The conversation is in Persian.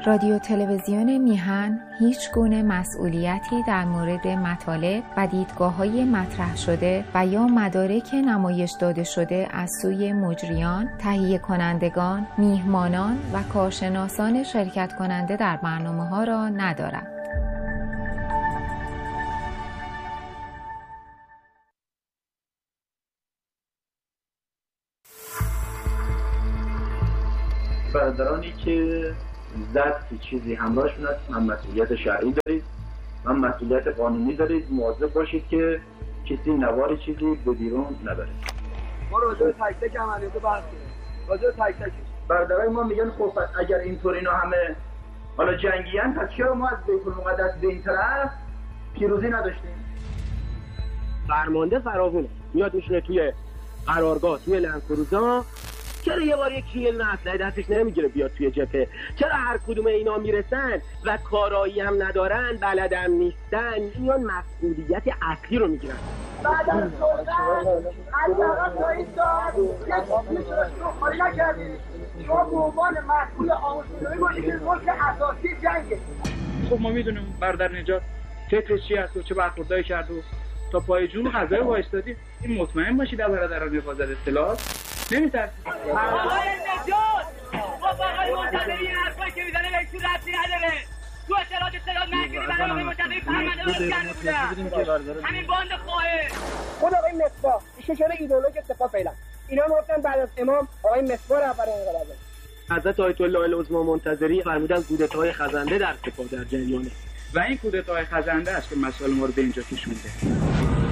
رادیو تلویزیون میهن هیچ گونه مسئولیتی در مورد مطالب و دیدگاه‌های مطرح شده و یا مدارک نمایش داده شده از سوی مجریان، تهیه کنندگان، میهمانان و کارشناسان شرکت کننده در برنامه‌ها را ندارد. برادرانی که زد چیزی همراهشون هست، هم مسئولیت شرعی دارید، هم مسئولیت قانونی دارید. مواظب باشید که کسی نوار چیزی به بیرون نبره. ما راجع به تک تک عملیات بحث کنیم. راجع به تک تک برادرای ما میگن خب اگر اینطور اینا همه حالا جنگیان، پس چرا ما از بیت المقدس به این طرف پیروزی نداشتیم؟ فرمانده فراوونه میاد میشینه توی قرارگاه، توی لنفروزا. چرا یه بار یکی یه اسلحه دستش نمیگیره بیاد توی جبهه؟ چرا هر کدوم اینا میرسن و کارایی هم ندارن، بلدم نیستن، میان مسئولیت اصلی رو میگیرن؟ بعد از صحبت از طرف این ساعت یک خالی نکردید. شما به عنوان مسئول آموزشی باشید که رکن اساسی جنگه. خب ما میدونیم برادر نجات فکرش چی هست و چه برخوردایی کرد و تا پای جون قضایی وایستادی. این مطمئن باشید در برادران حفاظت اطلاعات نمی‌ترسید. آقای نجات با آقای منتظری حرفایی که میزنه بهشون ربطی نداره. تو اطلاعات نگیری برای آقای منتظری فرمانده رو کرده بودن. همین باند خواهد خود آقای مصباح ایشون شده ایدئولوژی سپاه فعلا. اینا گفتن بعد از امام آقای مصباح رهبر انقلاب. حضرت آیت الله العظمی منتظری فرمودن کودتای خزنده در سپاه در جریانه و این کودتای خزنده است که مسائل ما رو به اینجا کشونده.